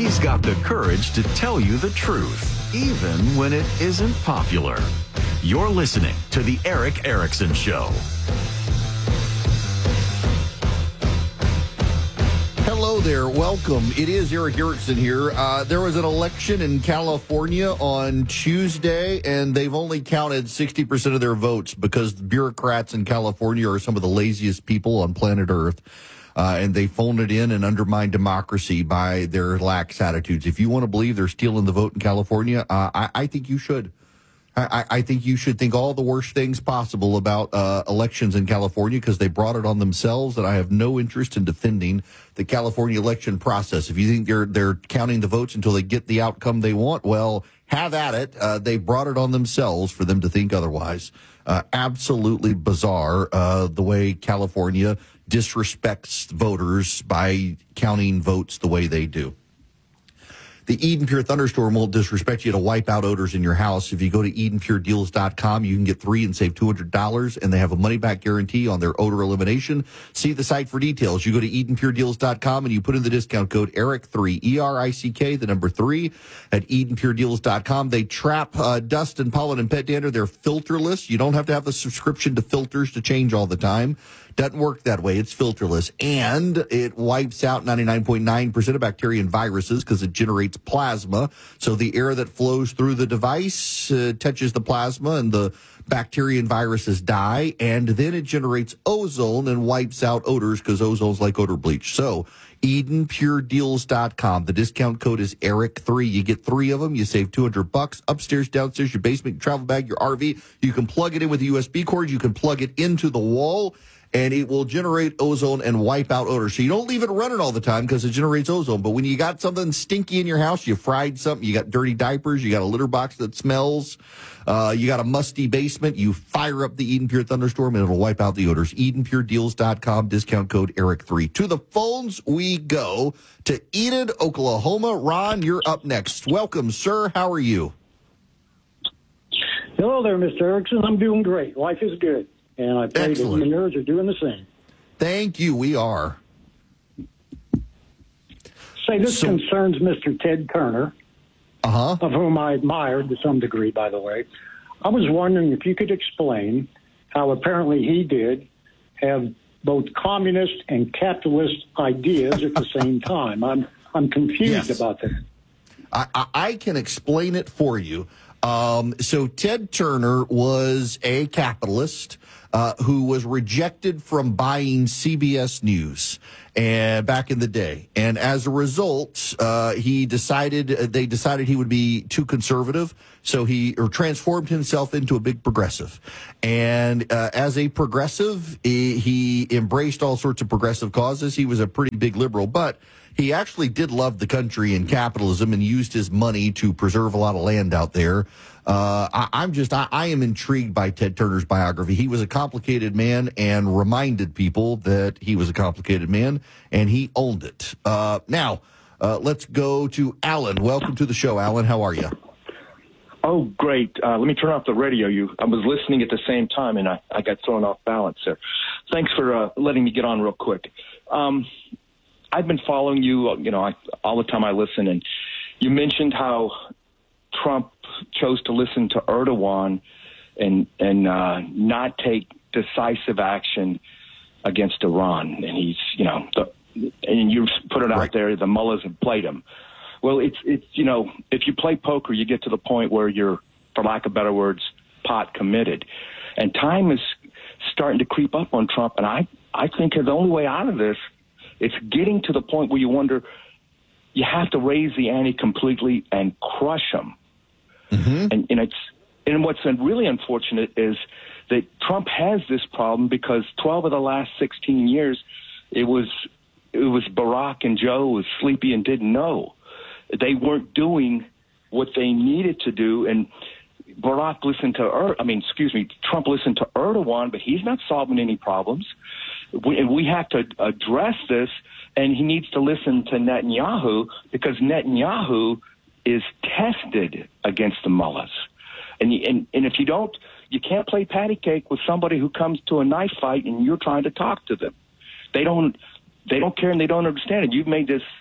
He's got the courage to tell you the truth, even when it isn't popular. You're listening to The Erick Erickson Show. Hello there. Welcome. It is Erick Erickson here. There was an election in California on Tuesday, and they've only counted 60% of their votes because the bureaucrats in California are some of the laziest people on planet Earth. And they phoned it in and undermined democracy by their lax attitudes. If you want to believe they're stealing the vote in California, I think you should. I think you should think all the worst things possible about elections in California because they brought it on themselves, and I have no interest in defending the California election process. If you think they're counting the votes until they get the outcome they want, well, have at it. They brought it on themselves for them to think otherwise. Absolutely bizarre the way California disrespects voters by counting votes the way they do. The Eden Pure Thunderstorm won't disrespect you to wipe out odors in your house. If you go to EdenPureDeals.com, you can get 3 and save $200, and they have a money-back guarantee on their odor elimination. See the site for details. You go to EdenPureDeals.com, and you put in the discount code ERICK3, E-R-I-C-K, the number 3, at EdenPureDeals.com. They trap dust and pollen and pet dander. They're filterless. You don't have to have the subscription to filters to change all the time. Doesn't work that way. It's filterless. And it wipes out 99.9% of bacteria and viruses because it generates plasma. So the air that flows through the device touches the plasma and the bacteria and viruses die. And then it generates ozone and wipes out odors because ozone's like odor bleach. So EdenPureDeals.com. The discount code is ERICK3. You get 3 of them. You save $200. Upstairs, downstairs, your basement, your travel bag, your RV. You can plug it in with a USB cord. You can plug it into the wall, and it will generate ozone and wipe out odor. So you don't leave it running all the time because it generates ozone. But when you got something stinky in your house, you fried something, you got dirty diapers, you got a litter box that smells, you got a musty basement, you fire up the Eden Pure Thunderstorm and it'll wipe out the odors. EdenPureDeals.com, discount code ERICK3. To the phones we go to Enid, Oklahoma. Ron, you're up next. Welcome, sir. How are you? Hello there, Mr. Erickson. I'm doing great. Life is good. And I pray that you and yours are doing the same. Thank you. We are. Say, this concerns Mr. Ted Turner, of whom I admire to some degree, by the way. I was wondering if you could explain how apparently he did have both communist and capitalist ideas at the same time. I'm confused about that. I can explain it for you. So Ted Turner was a capitalist who was rejected from buying CBS News and back in the day. And as a result, they decided he would be too conservative. So he transformed himself into a big progressive. And as a progressive, he embraced all sorts of progressive causes. He was a pretty big liberal, but he actually did love the country and capitalism and used his money to preserve a lot of land out there. I am intrigued by Ted Turner's biography. He was a complicated man and reminded people that he was a complicated man, and he owned it. Now, let's go to Alan. Welcome to the show, Alan. How are you? Oh, great. Let me turn off the radio. I was listening at the same time, and I got thrown off balance there. Thanks for letting me get on real quick. I've been following you, all the time I listen, and you mentioned how Trump chose to listen to Erdogan and not take decisive action against Iran. And he's, and you put it out there, the mullahs have played him. Well, it's if you play poker, you get to the point where you're, for lack of better words, pot committed. And time is starting to creep up on Trump. And I think the only way out of this, it's getting to the point where you wonder, you have to raise the ante completely and crush him. Mm-hmm. And what's really unfortunate is that Trump has this problem because 12 of the last 16 years, it was Barack and Joe was sleepy and didn't know. They weren't doing what they needed to do, and Trump listened to Erdogan, but he's not solving any problems. We have to address this, and he needs to listen to Netanyahu because Netanyahu is tested against the mullahs. And if you don't, you can't play patty cake with somebody who comes to a knife fight and you're trying to talk to them. They don't care and they don't understand it. You've made this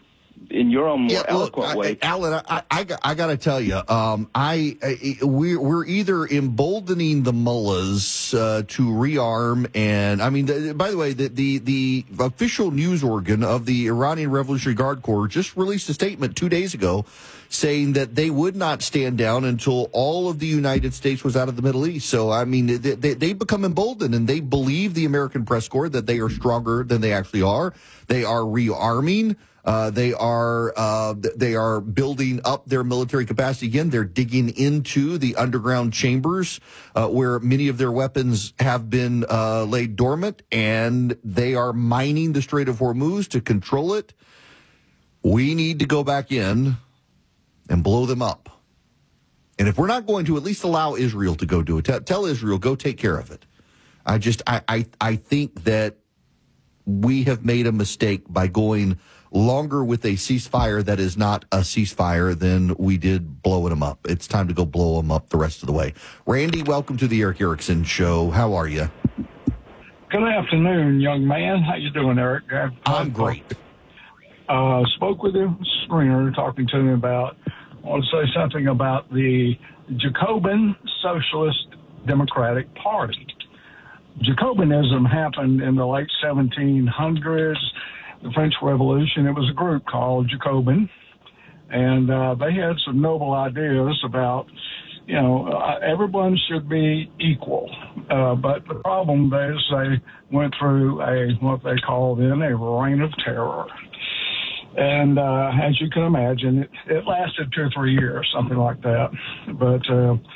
in your own more eloquent way. Alan, I got to tell you, we're either emboldening the mullahs to rearm, and I mean, by the way, the official news organ of the Iranian Revolutionary Guard Corps just released a statement 2 days ago saying that they would not stand down until all of the United States was out of the Middle East. So, I mean, they become emboldened, and they believe the American press corps that they are stronger than they actually are. They are rearming. They are building up their military capacity again. They're digging into the underground chambers where many of their weapons have been laid dormant, and they are mining the Strait of Hormuz to control it. We need to go back in and blow them up. And if we're not going to, at least allow Israel to go do it. Tell Israel, go take care of it. I think that we have made a mistake by going longer with a ceasefire that is not a ceasefire than we did blowing them up. It's time to go blow them up the rest of the way. Randy, welcome to the Eric Erickson Show. How are you? Good afternoon, young man. How you doing, Eric? I'm great. Spoke with him, screener, talking to him about, I want to say something about the Jacobin Socialist Democratic Party. Jacobinism happened in the late 1700s, the French Revolution. It was a group called Jacobin, and they had some noble ideas about, everyone should be equal. But the problem is they went through what they called then a reign of terror. And as you can imagine, it lasted 2 or 3 years, something like that. But,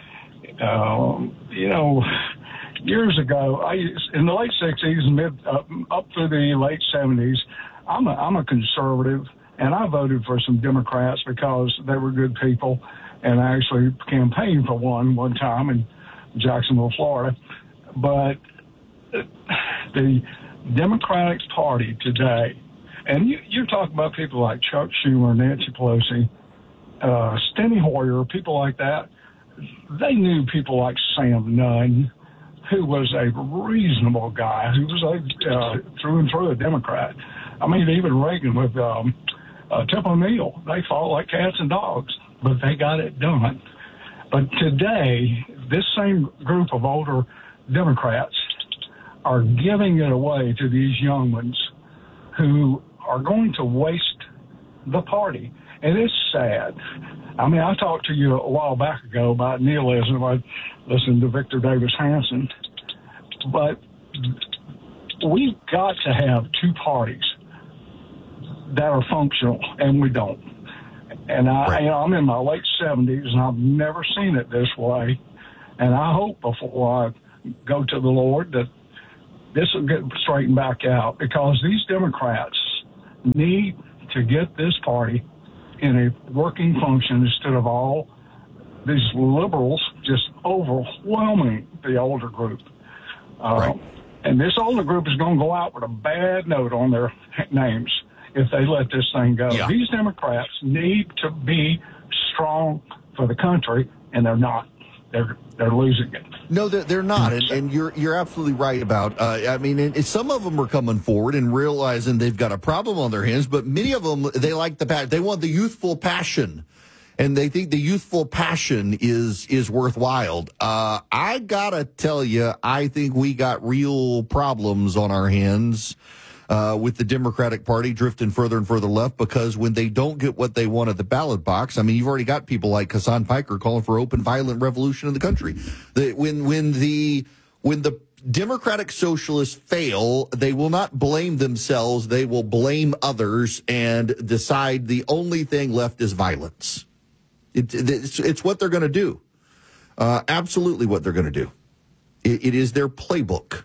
years ago, in the late 60s and up through the late 70s, I'm a conservative, and I voted for some Democrats because they were good people, and I actually campaigned for one time in Jacksonville, Florida. But the Democratic Party today, and you're talking about people like Chuck Schumer, Nancy Pelosi, Steny Hoyer, people like that. They knew people like Sam Nunn, who was a reasonable guy, who was through and through a Democrat. I mean, even Reagan with Tip O'Neill, they fought like cats and dogs, but they got it done. But today, this same group of older Democrats are giving it away to these young ones who are going to waste the party. And it's sad. I mean, I talked to you a while back ago about nihilism. I listened to Victor Davis Hanson. But we've got to have two parties that are functional, and we don't. And I'm in my late 70s, and I've never seen it this way. And I hope before I go to the Lord that this will get straightened back out, because these Democrats need to get this party in a working function instead of all these liberals just overwhelming the older group. Right. And this older group is going to go out with a bad note on their names if they let this thing go. Yeah. These Democrats need to be strong for the country, and they're not. They're losing it. No, they're not, and you're absolutely right about. Some of them are coming forward and realizing they've got a problem on their hands, but many of them they like they want the youthful passion, and they think the youthful passion is worthwhile. I gotta tell you, I think we got real problems on our hands with the Democratic Party drifting further and further left, because when they don't get what they want at the ballot box, I mean, you've already got people like Hassan Piker calling for open, violent revolution in the country. When the Democratic Socialists fail, they will not blame themselves. They will blame others and decide the only thing left is violence. It's what they're going to do. Absolutely what they're going to do. It is their playbook.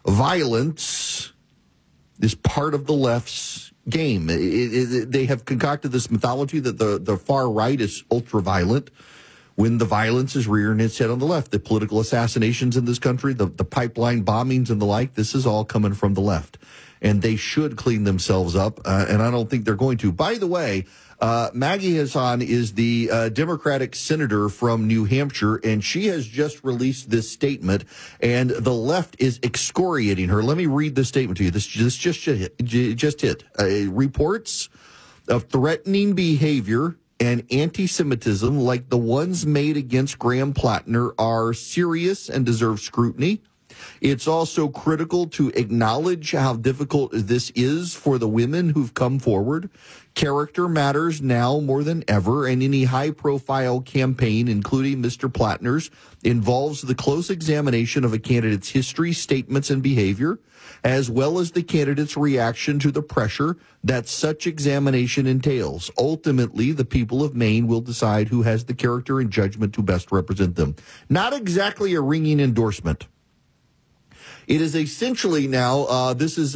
Violence is part of the left's game. They have concocted this mythology that the far right is ultra-violent when the violence is rearing its head on the left. The political assassinations in this country, the pipeline bombings and the like, this is all coming from the left. And they should clean themselves up, and I don't think they're going to. By the way, Maggie Hassan is the Democratic senator from New Hampshire, and she has just released this statement, and the left is excoriating her. Let me read this statement to you. This just hit. Reports of threatening behavior and anti-Semitism like the ones made against Graham Plattner are serious and deserve scrutiny. It's also critical to acknowledge how difficult this is for the women who've come forward. Character matters now more than ever, and any high-profile campaign, including Mr. Plattner's, involves the close examination of a candidate's history, statements, and behavior, as well as the candidate's reaction to the pressure that such examination entails. Ultimately, the people of Maine will decide who has the character and judgment to best represent them. Not exactly a ringing endorsement. It is essentially now,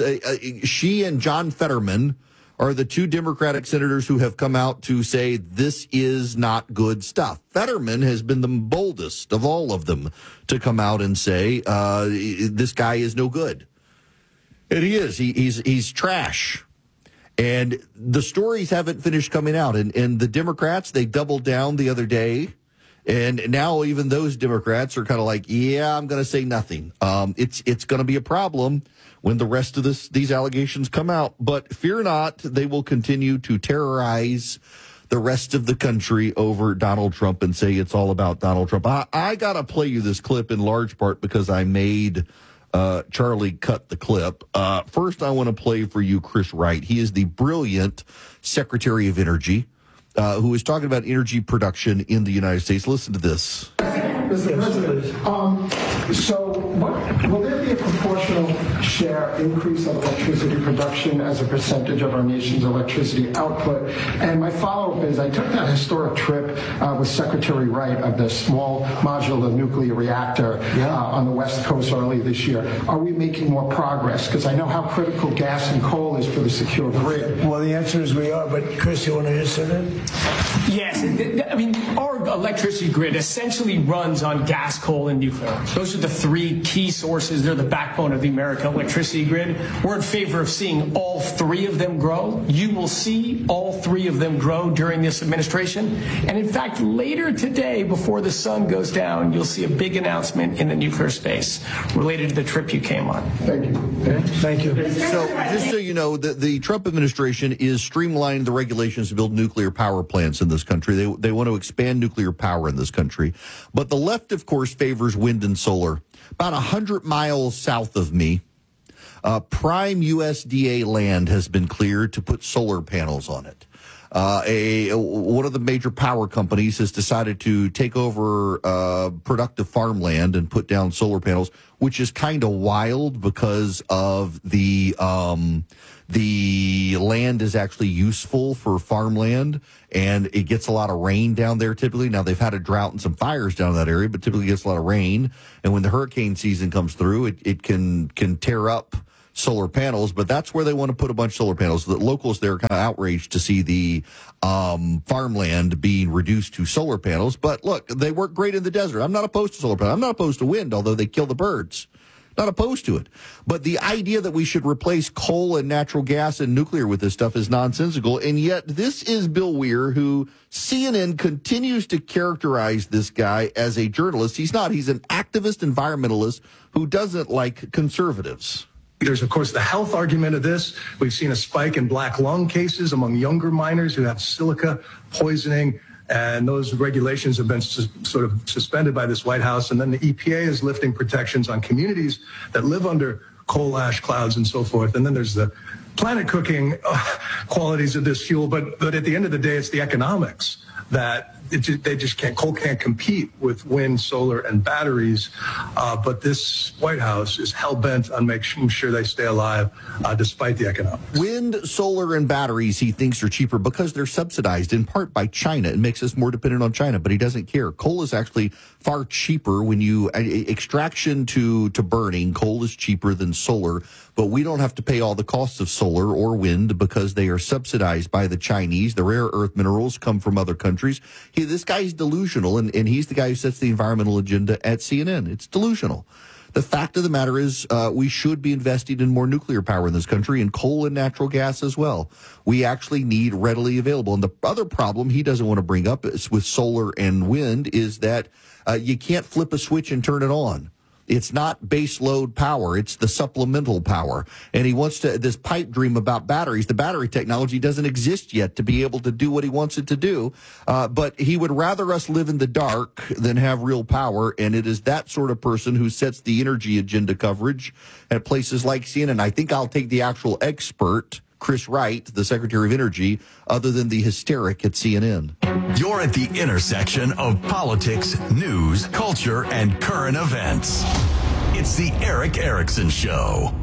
she and John Fetterman are the two Democratic senators who have come out to say this is not good stuff. Fetterman has been the boldest of all of them to come out and say this guy is no good. And he is. He's trash. And the stories haven't finished coming out. And the Democrats, they doubled down the other day. And now even those Democrats are kind of like, yeah, I'm going to say nothing. It's going to be a problem when the rest of these allegations come out. But fear not, they will continue to terrorize the rest of the country over Donald Trump and say it's all about Donald Trump. I got to play you this clip in large part because I made Charlie cut the clip. First, I want to play for you Chris Wright. He is the brilliant Secretary of Energy. Who is talking about energy production in the United States. Listen to this. Mr. President, so will there be a proportional share increase of electricity production as a percentage of our nation's electricity output? And my follow-up is, I took that historic trip with Secretary Wright of the small modular nuclear reactor on the West Coast early this year. Are we making more progress? Because I know how critical gas and coal is for the secure grid. Well, the answer is we are, but Chris, you want to answer that? Yes. I mean, our electricity grid essentially runs on gas, coal, and nuclear. Those are the three key sources. They're the backbone of the American electricity grid. We're in favor of seeing all three of them grow. You will see all three of them grow during this administration. And in fact, later today, before the sun goes down, you'll see a big announcement in the nuclear space related to the trip you came on. Thank you. Okay. Thank you. So just so you know, the Trump administration is streamlining the regulations to build nuclear power plants in this country. They want to expand nuclear power in this country. But the left, of course, favors wind and solar. About 100 miles south of me, prime USDA land has been cleared to put solar panels on it. One of the major power companies has decided to take over productive farmland and put down solar panels, which is kind of wild because of the land is actually useful for farmland, and it gets a lot of rain down there typically. Now, they've had a drought and some fires down in that area, but typically gets a lot of rain. And when the hurricane season comes through, it can tear up solar panels, but that's where they want to put a bunch of solar panels. The locals there are kind of outraged to see the farmland being reduced to solar panels. But look, they work great in the desert. I'm not opposed to solar panels. I'm not opposed to wind, although they kill the birds. Not opposed to it. But the idea that we should replace coal and natural gas and nuclear with this stuff is nonsensical. And yet this is Bill Weir, who CNN continues to characterize this guy as a journalist. He's not. He's an activist environmentalist who doesn't like conservatives. There's, of course, the health argument of this. We've seen a spike in black lung cases among younger miners who have silica poisoning, and those regulations have been sort of suspended by this White House. And then the EPA is lifting protections on communities that live under coal ash clouds and so forth. And then there's the planet cooking qualities of this fuel. But at the end of the day, it's the economics that they just can't. Coal can't compete with wind, solar, and batteries. But this White House is hell bent on making sure they stay alive, despite the economics. Wind, solar, and batteries, he thinks, are cheaper because they're subsidized in part by China. It makes us more dependent on China, but he doesn't care. Coal is actually far cheaper when you extraction to burning. Coal is cheaper than solar, but we don't have to pay all the costs of solar or wind because they are subsidized by the Chinese. The rare earth minerals come from other countries. This guy's delusional, and he's the guy who sets the environmental agenda at CNN. It's delusional. The fact of the matter is we should be investing in more nuclear power in this country, and coal and natural gas as well. We actually need readily available. And the other problem he doesn't want to bring up is with solar and wind is that you can't flip a switch and turn it on. It's not base load power. It's the supplemental power. And he wants this pipe dream about batteries. The battery technology doesn't exist yet to be able to do what he wants it to do. But he would rather us live in the dark than have real power. And it is that sort of person who sets the energy agenda coverage at places like CNN. I think I'll take the actual expert, Chris Wright, the Secretary of Energy, other than the hysteric at CNN. You're at the intersection of politics, news, culture, and current events. It's the Erick Erickson Show.